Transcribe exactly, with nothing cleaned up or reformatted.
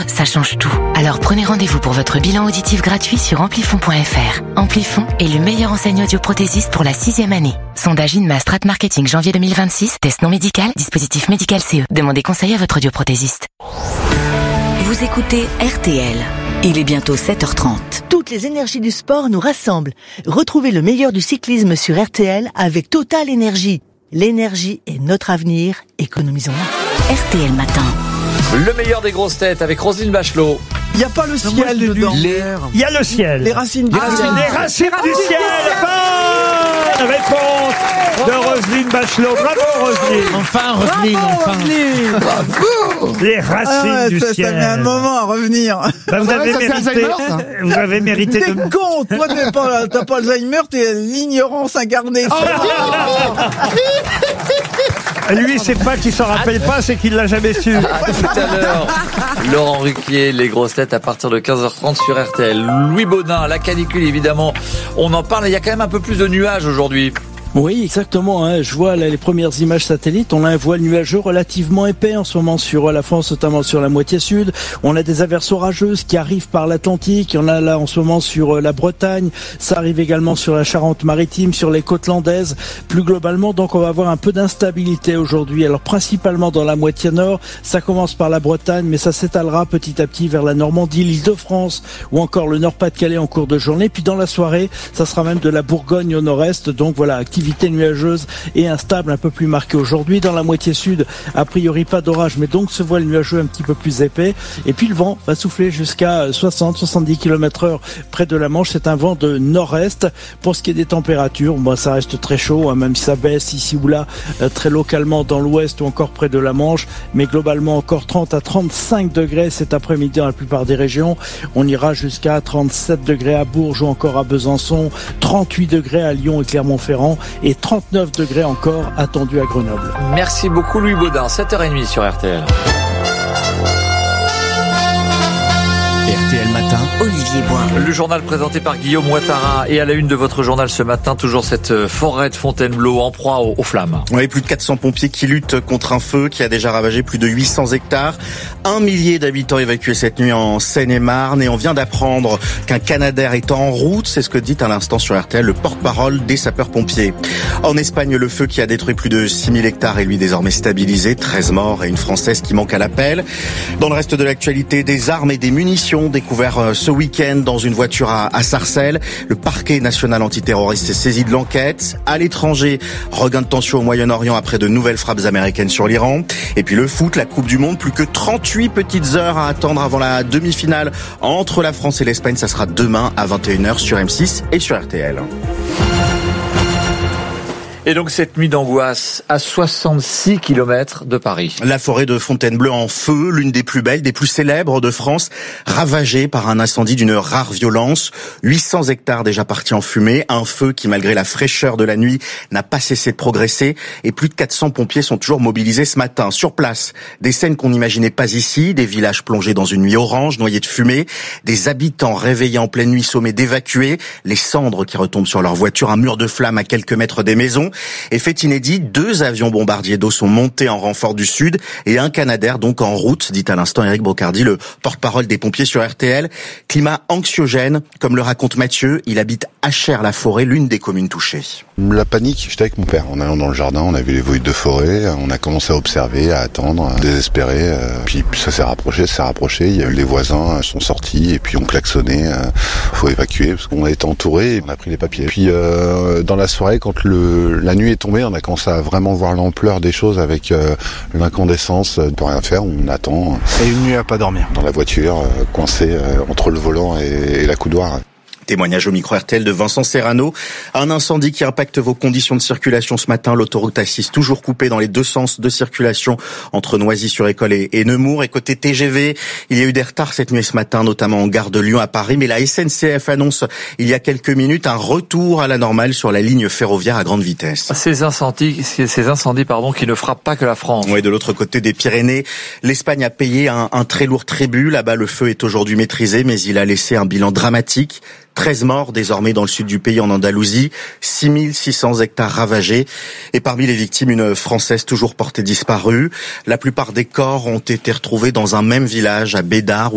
ça change tout. Alors prenez rendez-vous pour votre bilan auditif gratuit sur amplifon point f r. Amplifon est le meilleur enseigne audioprothésiste pour la sixième année. Sondage INMA Strat Marketing janvier deux mille vingt-six. Test non médical, dispositif médical C E. Demandez conseil à votre audioprothésiste. Vous écoutez R T L. Il est bientôt sept heures trente. Toutes les énergies du sport nous rassemblent. Retrouvez le meilleur du cyclisme sur R T L avec Total Énergie. L'énergie est notre avenir, économisons-la. R T L Matin. Le meilleur des grosses têtes avec Roselyne Bachelot. Il n'y a pas le ciel dedans. Les... Il y a le ciel. Les racines du ah, ciel. Les racines du ciel. Bonne réponse de Roselyne Bachelot. Bravo Roselyne. Enfin Roselyne, enfin. Roselyne. Bravo. Les racines ah ouais, du ça, ciel. Ça met un moment à revenir. Bah, vous, avez ouais, mérité, vous avez mérité. T'es de... con, toi t'es pas, t'as pas Alzheimer, t'es l'ignorance incarnée. Oh, lui, c'est pas qu'il s'en rappelle pas, c'est qu'il l'a jamais su. À tout à l'heure. Laurent Ruquier, les grosses têtes à partir de quinze heures trente sur R T L. Louis Baudin, la canicule évidemment. On en parle, il y a quand même un peu plus de nuages aujourd'hui. Oui, exactement. Hein. Je vois là les premières images satellites. On a un voile nuageux relativement épais en ce moment sur la France, notamment sur la moitié sud. On a des averses orageuses qui arrivent par l'Atlantique. Il y en a là en ce moment sur la Bretagne. Ça arrive également sur la Charente-Maritime, sur les côtes landaises. Plus globalement, donc on va avoir un peu d'instabilité aujourd'hui. Alors principalement dans la moitié nord. Ça commence par la Bretagne, mais ça s'étalera petit à petit vers la Normandie, l'Île-de-France ou encore le Nord-Pas-de-Calais en cours de journée. Puis dans la soirée, ça sera même de la Bourgogne au nord-est. Donc voilà, activité nuageuse et instable un peu plus marquée aujourd'hui. Dans la moitié sud, a priori pas d'orage, mais donc ce voile nuageux un petit peu plus épais. Et puis le vent va souffler jusqu'à soixante à soixante-dix kilomètres heure près de la Manche. C'est un vent de nord-est. Pour ce qui est des températures, bon, ça reste très chaud, hein, même si ça baisse ici ou là, euh, très localement dans l'ouest ou encore près de la Manche. Mais globalement encore trente à trente-cinq degrés cet après-midi dans la plupart des régions. On ira jusqu'à trente-sept degrés à Bourges ou encore à Besançon, trente-huit degrés à Lyon et Clermont-Ferrand et trente-neuf degrés encore attendus à Grenoble. Merci beaucoup Louis Baudin, sept heures trente sur R T L. R T L Matin, Olivier Bois. Le journal présenté par Guillaume Ouattara et à la une de votre journal ce matin, toujours cette forêt de Fontainebleau en proie aux, aux flammes. Oui, plus de quatre cents pompiers qui luttent contre un feu qui a déjà ravagé plus de huit cents hectares. Un millier d'habitants évacués cette nuit en Seine-et-Marne et on vient d'apprendre qu'un Canadair est en route. C'est ce que dit à l'instant sur R T L le porte-parole des sapeurs-pompiers. En Espagne, le feu qui a détruit plus de six mille hectares est lui désormais stabilisé. treize morts et une Française qui manque à l'appel. Dans le reste de l'actualité, des armes et des munitions découvertes ce week-end dans une voiture à, à Sarcelles. Le parquet national antiterroriste s'est saisi de l'enquête. À l'étranger, regain de tension au Moyen-Orient après de nouvelles frappes américaines sur l'Iran. Et puis le foot, la Coupe du Monde, plus que trente-huit petites heures à attendre avant la demi-finale entre la France et l'Espagne. Ça sera demain à vingt et une heures sur M six et sur R T L. Et donc cette nuit d'angoisse à soixante-six kilomètres de Paris. La forêt de Fontainebleau en feu, l'une des plus belles, des plus célèbres de France, ravagée par un incendie d'une rare violence. huit cents hectares déjà partis en fumée, un feu qui malgré la fraîcheur de la nuit n'a pas cessé de progresser et plus de quatre cents pompiers sont toujours mobilisés ce matin. Sur place, des scènes qu'on n'imaginait pas ici, des villages plongés dans une nuit orange, noyés de fumée, des habitants réveillés en pleine nuit sommés d'évacuer, les cendres qui retombent sur leur voiture, un mur de flammes à quelques mètres des maisons. Et fait inédit, deux avions bombardiers d'eau sont montés en renfort du Sud et un Canadair donc en route, dit à l'instant Éric Brocardi, le porte-parole des pompiers sur R T L. Climat anxiogène, comme le raconte Mathieu, il habite Achères-la-Forêt, l'une des communes touchées. La panique, j'étais avec mon père. En allant dans le jardin, on a vu les voûtes de forêt, on a commencé à observer, à attendre, à désespérer. Puis ça s'est rapproché, ça s'est rapproché. Il y a eu les voisins sont sortis et puis on klaxonnait. Faut évacuer parce qu'on a été entouré et on a pris les papiers. Puis euh, dans la soirée, quand le la nuit est tombée, on a commencé à vraiment voir l'ampleur des choses avec euh, l'incandescence. On peut rien faire, on attend. Et une nuit à pas dormir. Dans la voiture, euh, coincé euh, entre le volant et, et la coudoir. Témoignage au micro R T L de Vincent Serrano. Un incendie qui impacte vos conditions de circulation ce matin. L'autoroute A six toujours coupée dans les deux sens de circulation entre Noisy-sur-École et, et Nemours. Et côté T G V, il y a eu des retards cette nuit et ce matin, notamment en gare de Lyon à Paris. Mais la S N C F annonce il y a quelques minutes un retour à la normale sur la ligne ferroviaire à grande vitesse. Ces incendies, ces incendies pardon, qui ne frappent pas que la France. Oui, de l'autre côté des Pyrénées, l'Espagne a payé un, un très lourd tribut. Là-bas, le feu est aujourd'hui maîtrisé, mais il a laissé un bilan dramatique. treize morts désormais dans le sud du pays en Andalousie, six mille six cents hectares ravagés et parmi les victimes une Française toujours portée disparue. La plupart des corps ont été retrouvés dans un même village à Bédard